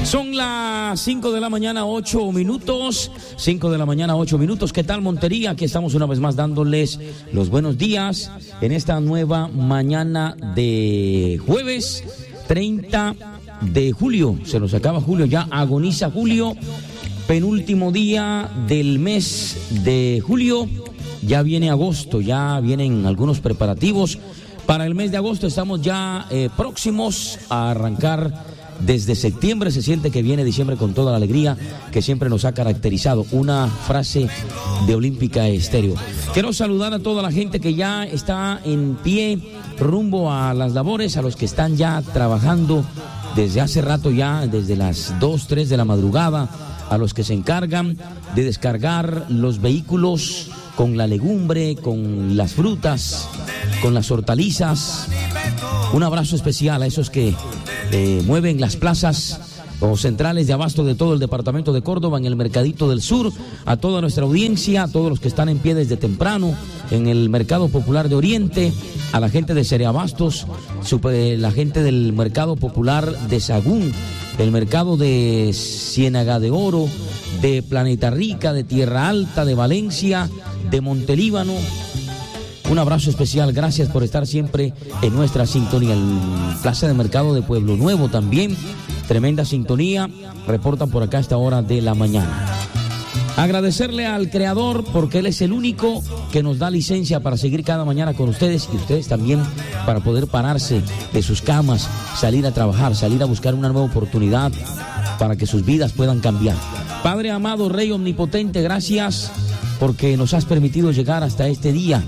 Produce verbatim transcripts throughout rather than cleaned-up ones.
Son las cinco de la mañana, ocho minutos. cinco de la mañana, ocho minutos. ¿Qué tal, Montería? Aquí estamos una vez más dándoles los buenos días en esta nueva mañana de jueves treinta de julio. Se nos acaba julio, ya agoniza julio. Penúltimo día del mes de julio. Ya viene agosto, ya vienen algunos preparativos. Para el mes de agosto estamos ya eh, próximos a arrancar. Desde septiembre se siente que viene diciembre con toda la alegría que siempre nos ha caracterizado. Una frase de Olímpica Estéreo. Quiero saludar a toda la gente que ya está en pie rumbo a las labores, a los que están ya trabajando desde hace rato ya, desde las dos, tres de la madrugada, a los que se encargan de descargar los vehículos con la legumbre, con las frutas, con las hortalizas. Un abrazo especial a esos que eh, mueven las plazas o centrales de abasto de todo el departamento de Córdoba, en el Mercadito del Sur, a toda nuestra audiencia, a todos los que están en pie desde temprano, en el Mercado Popular de Oriente, a la gente de Cereabastos, super, la gente del Mercado Popular de Sagún, el Mercado de Ciénaga de Oro, de Planeta Rica, de Tierra Alta, de Valencia, de Montelíbano. Un abrazo especial, gracias por estar siempre en nuestra sintonía. El Plaza de Mercado de Pueblo Nuevo también, tremenda sintonía, reportan por acá a esta hora de la mañana. Agradecerle al Creador porque Él es el único que nos da licencia para seguir cada mañana con ustedes y ustedes también para poder pararse de sus camas, salir a trabajar, salir a buscar una nueva oportunidad para que sus vidas puedan cambiar. Padre amado, Rey omnipotente, gracias porque nos has permitido llegar hasta este día.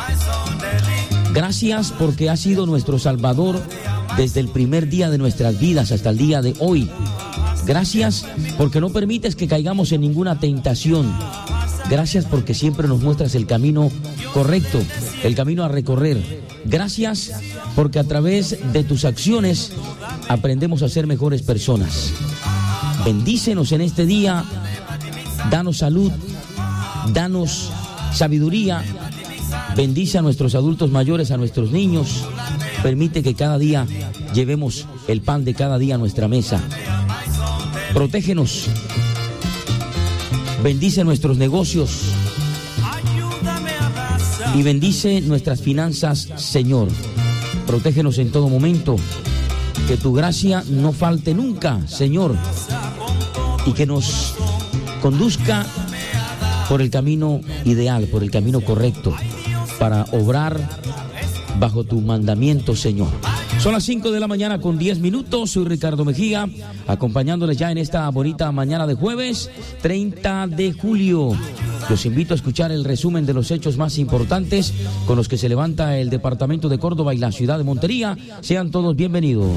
Gracias porque has sido nuestro Salvador desde el primer día de nuestras vidas hasta el día de hoy. Gracias porque no permites que caigamos en ninguna tentación. Gracias porque siempre nos muestras el camino correcto, el camino a recorrer. Gracias porque a través de tus acciones aprendemos a ser mejores personas. Bendícenos en este día, danos salud, danos sabiduría, bendice a nuestros adultos mayores, a nuestros niños, permite que cada día llevemos el pan de cada día a nuestra mesa. Protégenos, bendice nuestros negocios y bendice nuestras finanzas, Señor. Protégenos en todo momento, que tu gracia no falte nunca, Señor, y que nos conduzca por el camino ideal, por el camino correcto, para obrar bajo tu mandamiento, Señor. Son las cinco de la mañana con diez minutos, soy Ricardo Mejía, acompañándoles ya en esta bonita mañana de jueves, treinta de julio. Los invito a escuchar el resumen de los hechos más importantes con los que se levanta el departamento de Córdoba y la ciudad de Montería. Sean todos bienvenidos.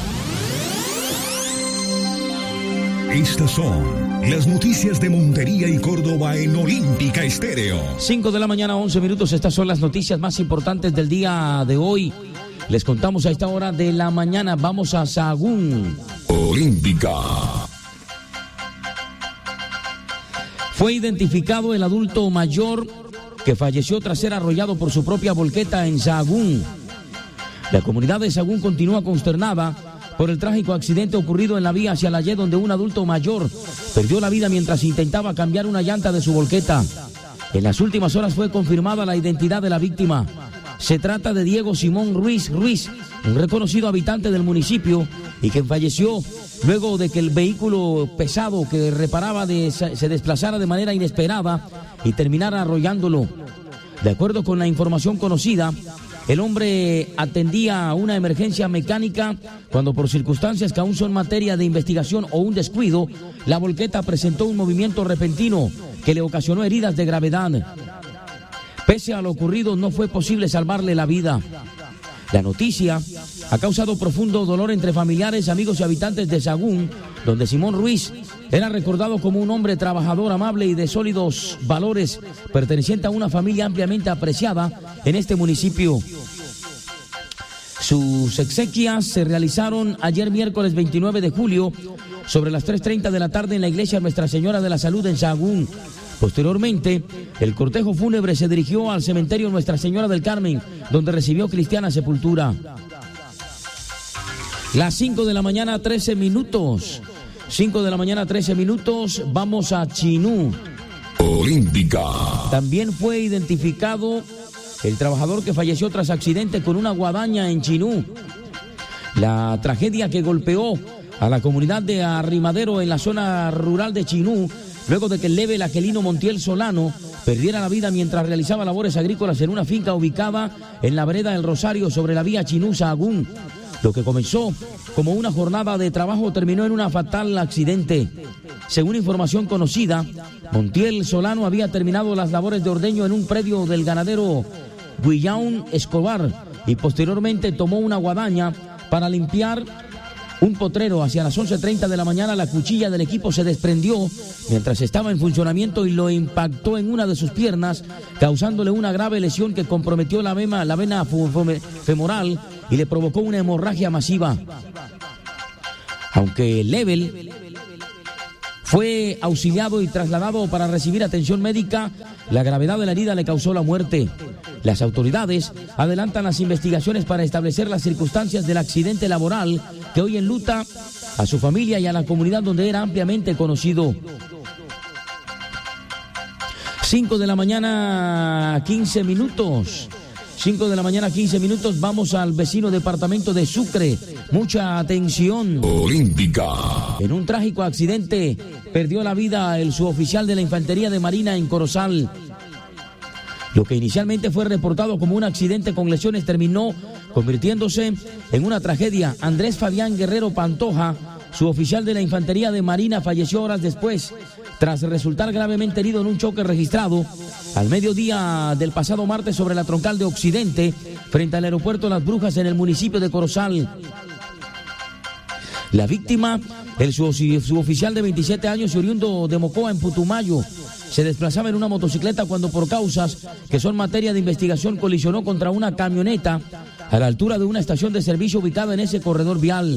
Estas son las noticias de Montería y Córdoba en Olímpica Estéreo. cinco de la mañana, once minutos. Estas son las noticias más importantes del día de hoy. Les contamos a esta hora de la mañana. Vamos a Sagún. Olímpica. Fue identificado el adulto mayor que falleció tras ser arrollado por su propia volqueta en Sagún. La comunidad de Sagún continúa consternada por el trágico accidente ocurrido en la vía hacia la Y, donde un adulto mayor perdió la vida mientras intentaba cambiar una llanta de su volqueta. En las últimas horas fue confirmada la identidad de la víctima. Se trata de Diego Simón Ruiz Ruiz, un reconocido habitante del municipio y quien falleció luego de que el vehículo pesado que reparaba de, se desplazara de manera inesperada y terminara arrollándolo. De acuerdo con la información conocida, el hombre atendía a una emergencia mecánica cuando, por circunstancias que aún son materia de investigación o un descuido, la volqueta presentó un movimiento repentino que le ocasionó heridas de gravedad. Pese a lo ocurrido, no fue posible salvarle la vida. La noticia ha causado profundo dolor entre familiares, amigos y habitantes de Sagún, donde Simón Ruiz era recordado como un hombre trabajador, amable y de sólidos valores, perteneciente a una familia ampliamente apreciada en este municipio. Sus exequias se realizaron ayer miércoles veintinueve de julio sobre las tres treinta de la tarde en la iglesia Nuestra Señora de la Salud en Sagún. Posteriormente, el cortejo fúnebre se dirigió al cementerio Nuestra Señora del Carmen, donde recibió cristiana sepultura. Las cinco de la mañana, trece minutos. cinco de la mañana, trece minutos, vamos a Chinú. Olímpica. También fue identificado el trabajador que falleció tras accidente con una guadaña en Chinú. La tragedia que golpeó a la comunidad de Arrimadero en la zona rural de Chinú, luego de que el level Aquelino Montiel Solano perdiera la vida mientras realizaba labores agrícolas en una finca ubicada en la vereda del Rosario sobre la vía Chinú-Sahagún. Lo que comenzó como una jornada de trabajo terminó en un fatal accidente. Según información conocida, Montiel Solano había terminado las labores de ordeño en un predio del ganadero Guillaun Escobar y posteriormente tomó una guadaña para limpiar un potrero. Hacia las once treinta de la mañana la cuchilla del equipo se desprendió mientras estaba en funcionamiento y lo impactó en una de sus piernas, causándole una grave lesión que comprometió la vena, la vena femoral y le provocó una hemorragia masiva. Aunque Level fue auxiliado y trasladado para recibir atención médica, la gravedad de la herida le causó la muerte. Las autoridades adelantan las investigaciones para establecer las circunstancias del accidente laboral que hoy enluta a su familia y a la comunidad donde era ampliamente conocido. cinco de la mañana, quince minutos. cinco de la mañana, quince minutos. Vamos al vecino departamento de Sucre. Mucha atención. Olímpica. En un trágico accidente perdió la vida el suboficial de la Infantería de Marina en Corozal. Lo que inicialmente fue reportado como un accidente con lesiones terminó convirtiéndose en una tragedia. Andrés Fabián Guerrero Pantoja, suboficial de la Infantería de Marina, falleció horas después tras resultar gravemente herido en un choque registrado al mediodía del pasado martes sobre la troncal de Occidente frente al aeropuerto Las Brujas en el municipio de Corozal. La víctima, el suboficial de veintisiete años y oriundo de Mocoa en Putumayo, se desplazaba en una motocicleta cuando por causas que son materia de investigación colisionó contra una camioneta a la altura de una estación de servicio ubicada en ese corredor vial.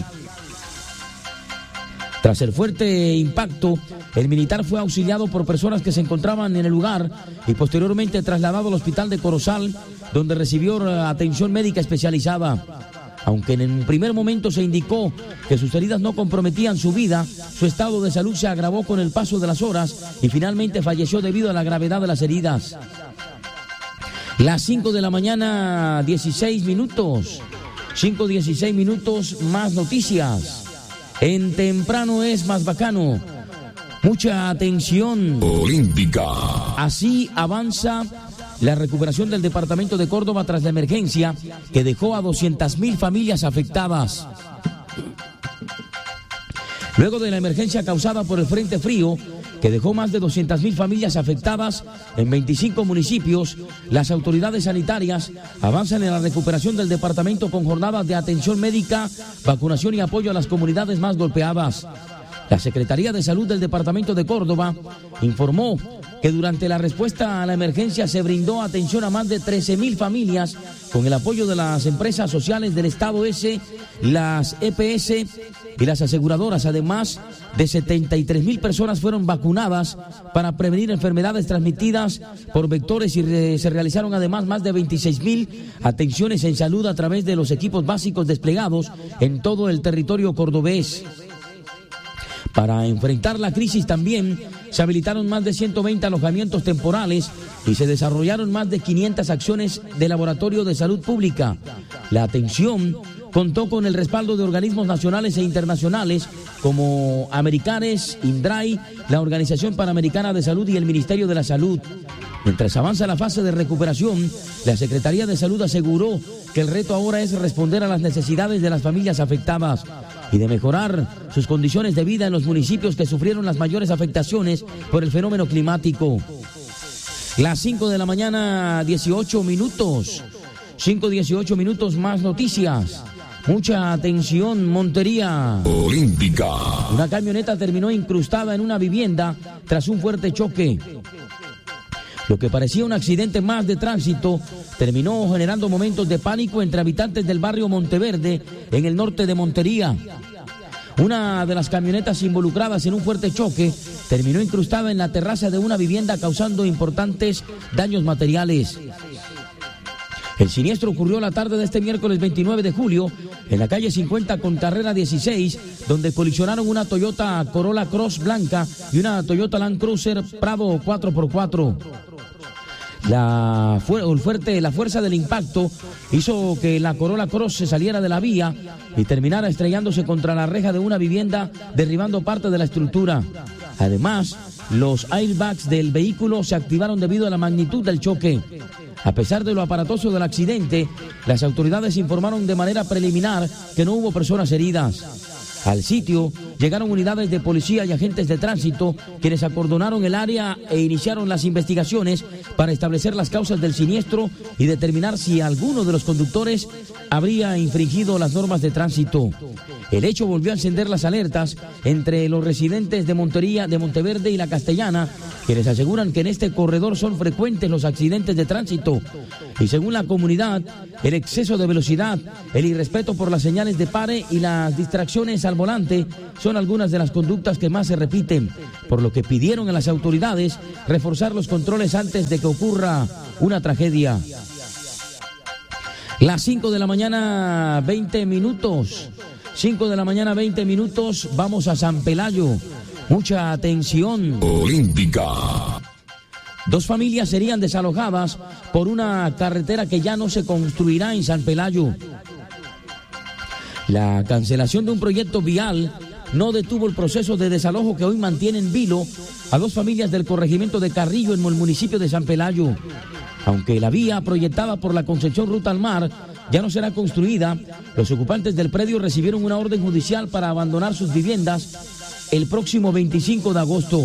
Tras el fuerte impacto, el militar fue auxiliado por personas que se encontraban en el lugar y posteriormente trasladado al hospital de Corozal, donde recibió atención médica especializada. Aunque en un primer momento se indicó que sus heridas no comprometían su vida, su estado de salud se agravó con el paso de las horas y finalmente falleció debido a la gravedad de las heridas. Las cinco de la mañana, dieciséis minutos. cinco dieciséis minutos, más noticias. En Temprano es más bacano. Mucha atención. Olímpica. Así avanza la recuperación del departamento de Córdoba tras la emergencia que dejó a doscientas mil familias afectadas. Luego de la emergencia causada por el Frente Frío, que dejó más de doscientas mil familias afectadas en veinticinco municipios, las autoridades sanitarias avanzan en la recuperación del departamento con jornadas de atención médica, vacunación y apoyo a las comunidades más golpeadas. La Secretaría de Salud del Departamento de Córdoba informó que durante la respuesta a la emergencia se brindó atención a más de trece mil familias con el apoyo de las empresas sociales del Estado S, las E P S y las aseguradoras. Además de setenta y tres mil personas fueron vacunadas para prevenir enfermedades transmitidas por vectores y re- se realizaron además más de veintiséis mil atenciones en salud a través de los equipos básicos desplegados en todo el territorio cordobés. Para enfrentar la crisis también se habilitaron más de ciento veinte alojamientos temporales y se desarrollaron más de quinientas acciones de laboratorio de salud pública. La atención contó con el respaldo de organismos nacionales e internacionales como Americares, INDRAI, la Organización Panamericana de Salud y el Ministerio de la Salud. Mientras avanza la fase de recuperación, la Secretaría de Salud aseguró que el reto ahora es responder a las necesidades de las familias afectadas y de mejorar sus condiciones de vida en los municipios que sufrieron las mayores afectaciones por el fenómeno climático. Las cinco de la mañana, dieciocho minutos. cinco dieciocho minutos, más noticias. Mucha atención, Montería. Olímpica. Una camioneta terminó incrustada en una vivienda tras un fuerte choque. Lo que parecía un accidente más de tránsito terminó generando momentos de pánico entre habitantes del barrio Monteverde, en el norte de Montería. Una de las camionetas involucradas en un fuerte choque terminó incrustada en la terraza de una vivienda, causando importantes daños materiales. El siniestro ocurrió la tarde de este miércoles veintinueve de julio, en la calle cincuenta con carrera dieciséis, donde colisionaron una Toyota Corolla Cross blanca y una Toyota Land Cruiser Prado cuatro por cuatro. La, fu- fuerte, la fuerza del impacto hizo que la Corolla Cross se saliera de la vía y terminara estrellándose contra la reja de una vivienda, derribando parte de la estructura. Además, los airbags del vehículo se activaron debido a la magnitud del choque. A pesar de lo aparatoso del accidente, las autoridades informaron de manera preliminar que no hubo personas heridas. Al sitio llegaron unidades de policía y agentes de tránsito, quienes acordonaron el área e iniciaron las investigaciones para establecer las causas del siniestro y determinar si alguno de los conductores habría infringido las normas de tránsito. El hecho volvió a encender las alertas entre los residentes de Montería, de Monteverde y La Castellana, quienes aseguran que en este corredor son frecuentes los accidentes de tránsito. Y según la comunidad, el exceso de velocidad, el irrespeto por las señales de pare y las distracciones al volante son algunas de las conductas que más se repiten, por lo que pidieron a las autoridades reforzar los controles antes de que ocurra una tragedia. Las cinco de la mañana, veinte minutos. cinco de la mañana, veinte minutos. Vamos a San Pelayo. Mucha atención. Olímpica. Dos familias serían desalojadas por una carretera que ya no se construirá en San Pelayo. La cancelación de un proyecto vial no detuvo el proceso de desalojo que hoy mantiene en vilo a dos familias del corregimiento de Carrillo en el municipio de San Pelayo. Aunque la vía proyectada por la Concepción Ruta al Mar ya no será construida, los ocupantes del predio recibieron una orden judicial para abandonar sus viviendas el próximo veinticinco de agosto.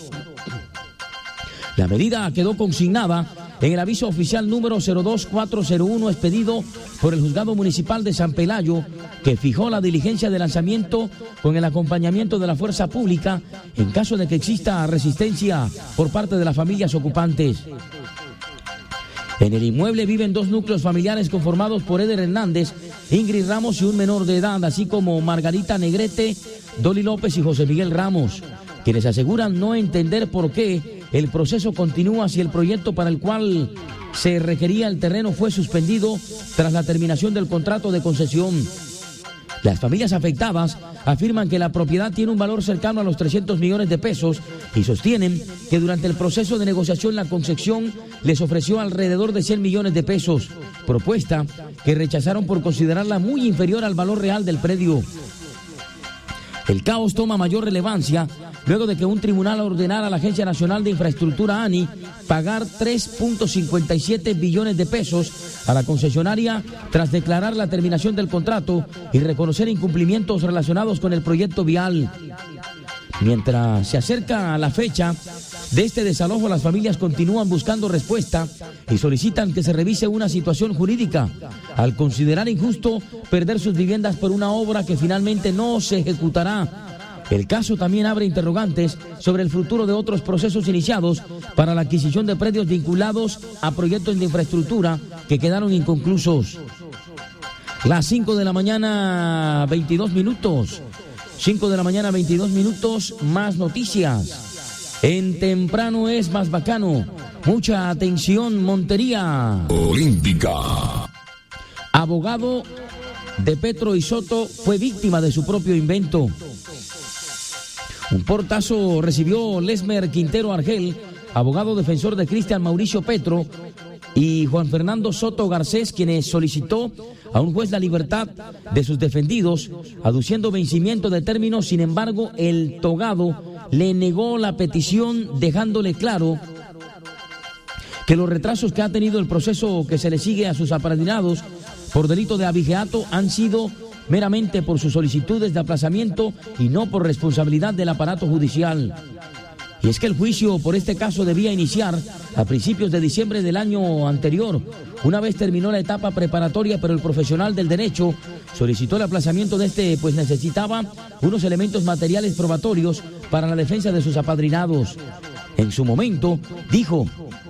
La medida quedó consignada en el aviso oficial número cero dos cuatro cero uno expedido por el Juzgado Municipal de San Pelayo, que fijó la diligencia de lanzamiento con el acompañamiento de la fuerza pública en caso de que exista resistencia por parte de las familias ocupantes. En el inmueble viven dos núcleos familiares conformados por Eder Hernández, Ingrid Ramos y un menor de edad, así como Margarita Negrete, Dolly López y José Miguel Ramos, quienes aseguran no entender por qué el proceso continúa si el proyecto para el cual se requería el terreno fue suspendido tras la terminación del contrato de concesión. Las familias afectadas afirman que la propiedad tiene un valor cercano a los trescientos millones de pesos y sostienen que durante el proceso de negociación la Concepción les ofreció alrededor de cien millones de pesos, propuesta que rechazaron por considerarla muy inferior al valor real del predio. El caos toma mayor relevancia luego de que un tribunal ordenara a la Agencia Nacional de Infraestructura ANI pagar tres punto cincuenta y siete billones de pesos a la concesionaria tras declarar la terminación del contrato y reconocer incumplimientos relacionados con el proyecto vial. Mientras se acerca a la fecha de este desalojo, las familias continúan buscando respuesta y solicitan que se revise una situación jurídica al considerar injusto perder sus viviendas por una obra que finalmente no se ejecutará. El caso también abre interrogantes sobre el futuro de otros procesos iniciados para la adquisición de predios vinculados a proyectos de infraestructura que quedaron inconclusos. Las cinco de la mañana, veintidós minutos. cinco de la mañana, veintidós minutos, más noticias. En Temprano es más bacano. Mucha atención, Montería. Olímpica. Abogado de Petro y Soto fue víctima de su propio invento. Un portazo recibió Lesmer Quintero Argel, abogado defensor de Cristian Mauricio Petro, y Juan Fernando Soto Garcés, quienes solicitó a un juez la libertad de sus defendidos, aduciendo vencimiento de términos. Sin embargo, el togado le negó la petición, dejándole claro que los retrasos que ha tenido el proceso que se le sigue a sus apadrinados por delito de abigeato han sido meramente por sus solicitudes de aplazamiento y no por responsabilidad del aparato judicial. Y es que el juicio por este caso debía iniciar a principios de diciembre del año anterior. Una vez terminó la etapa preparatoria, pero el profesional del derecho solicitó el aplazamiento de este, pues necesitaba unos elementos materiales probatorios para la defensa de sus apadrinados. En su momento dijo: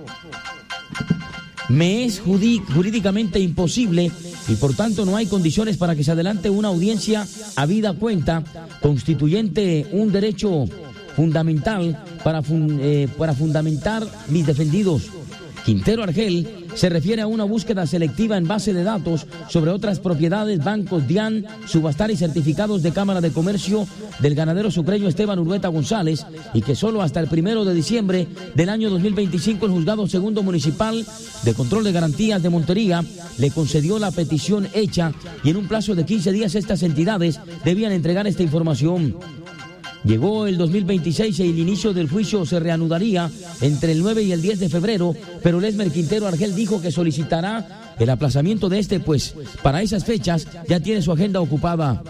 me es jurídicamente imposible y por tanto no hay condiciones para que se adelante una audiencia habida cuenta, constituyente un derecho fundamental para, fun, eh, para fundamentar mis defendidos. Quintero Argel se refiere a una búsqueda selectiva en base de datos sobre otras propiedades, bancos, DIAN, subastar y certificados de Cámara de Comercio del ganadero sucreño Esteban Urueta González, y que solo hasta el primero de diciembre del año dos mil veinticinco el Juzgado Segundo Municipal de Control de Garantías de Montería le concedió la petición hecha, y en un plazo de quince días estas entidades debían entregar esta información. Llegó el dos mil veintiséis y el inicio del juicio se reanudaría entre el nueve y el diez de febrero, pero Lesmer Quintero Argel dijo que solicitará el aplazamiento de este, pues para esas fechas ya tiene su agenda ocupada.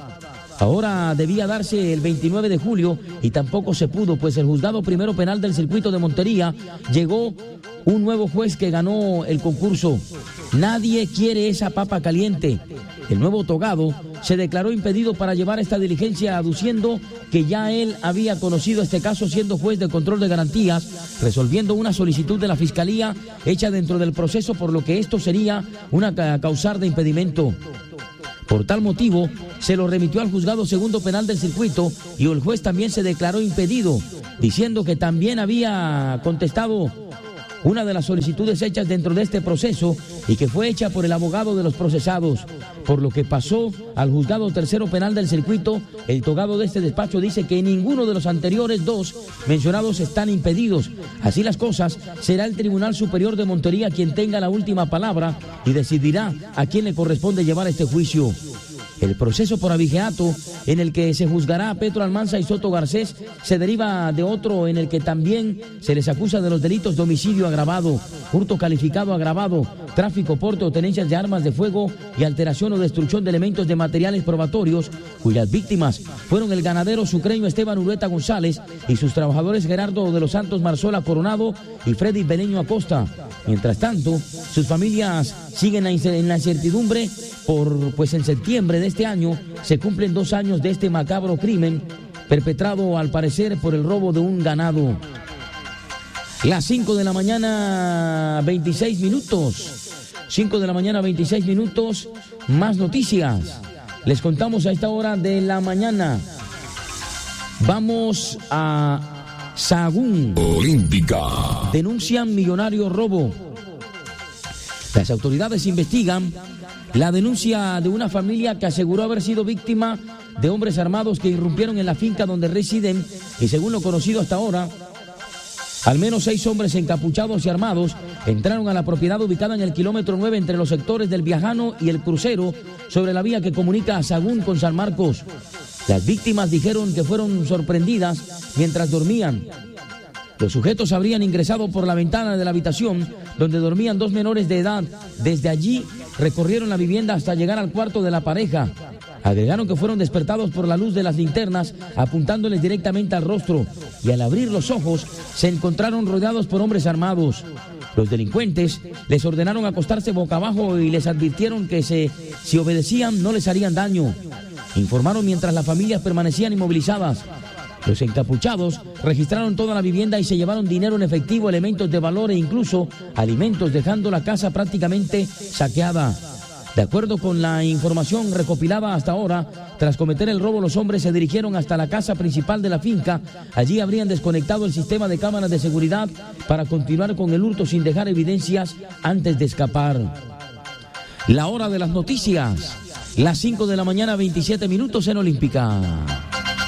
Ahora debía darse el veintinueve de julio y tampoco se pudo, pues el Juzgado Primero Penal del Circuito de Montería llegó un nuevo juez que ganó el concurso. Nadie quiere esa papa caliente. El nuevo togado se declaró impedido para llevar esta diligencia, aduciendo que ya él había conocido este caso siendo juez de control de garantías, resolviendo una solicitud de la Fiscalía hecha dentro del proceso, por lo que esto sería una causar de impedimento. Por tal motivo, se lo remitió al Juzgado Segundo Penal del Circuito y el juez también se declaró impedido, diciendo que también había contestado una de las solicitudes hechas dentro de este proceso y que fue hecha por el abogado de los procesados, por lo que pasó al Juzgado Tercero Penal del Circuito. El togado de este despacho dice que ninguno de los anteriores dos mencionados están impedidos. Así las cosas, será el Tribunal Superior de Montería quien tenga la última palabra y decidirá a quién le corresponde llevar este juicio. El proceso por abigeato, en el que se juzgará a Petro Almanza y Soto Garcés, se deriva de otro en el que también se les acusa de los delitos de homicidio agravado, hurto calificado agravado, tráfico, porte o tenencias de armas de fuego y alteración o destrucción de elementos de materiales probatorios, cuyas víctimas fueron el ganadero sucreño Esteban Urueta González y sus trabajadores Gerardo de los Santos Marzola Coronado y Freddy Beleño Acosta. Mientras tanto, sus familias siguen en la incertidumbre por, pues en septiembre de este año se cumplen dos años de este macabro crimen perpetrado al parecer por el robo de un ganado. Las cinco de la mañana, veintiséis minutos. cinco de la mañana, veintiséis minutos. Más noticias. Les contamos a esta hora de la mañana. Vamos a Sahagún. Olímpica. Denuncian millonario robo. Las autoridades investigan la denuncia de una familia que aseguró haber sido víctima de hombres armados que irrumpieron en la finca donde residen, y según lo conocido hasta ahora, al menos seis hombres encapuchados y armados entraron a la propiedad ubicada en el kilómetro nueve entre los sectores del Viajano y el Crucero, sobre la vía que comunica a Sahagún con San Marcos. Las víctimas dijeron que fueron sorprendidas mientras dormían. Los sujetos habrían ingresado por la ventana de la habitación donde dormían dos menores de edad. Desde allí recorrieron la vivienda hasta llegar al cuarto de la pareja. Agregaron que fueron despertados por la luz de las linternas apuntándoles directamente al rostro, y al abrir los ojos se encontraron rodeados por hombres armados. Los delincuentes les ordenaron acostarse boca abajo y les advirtieron que se, si obedecían no les harían daño. Informaron mientras las familias permanecían inmovilizadas. Los encapuchados registraron toda la vivienda y se llevaron dinero en efectivo, elementos de valor e incluso alimentos, dejando la casa prácticamente saqueada. De acuerdo con la información recopilada hasta ahora, tras cometer el robo, los hombres se dirigieron hasta la casa principal de la finca. Allí habrían desconectado el sistema de cámaras de seguridad para continuar con el hurto sin dejar evidencias antes de escapar. La hora de las noticias, las cinco de la mañana, veintisiete minutos en Olímpica.